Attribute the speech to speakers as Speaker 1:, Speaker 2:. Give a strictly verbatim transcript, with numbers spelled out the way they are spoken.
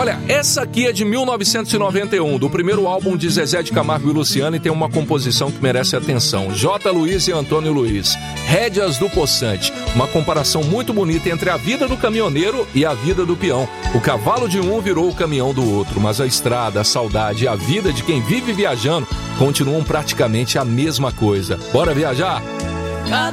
Speaker 1: Olha, essa aqui é de mil novecentos e noventa e um, do primeiro álbum de Zezé de Camargo e Luciano, e tem uma composição que merece atenção. J. Luiz e Antônio Luiz. Rédeas do Poçante. Uma comparação muito bonita entre a vida do caminhoneiro e a vida do peão. O cavalo de um virou o caminhão do outro, mas a estrada, a saudade e a vida de quem vive viajando continuam praticamente a mesma coisa. Bora viajar?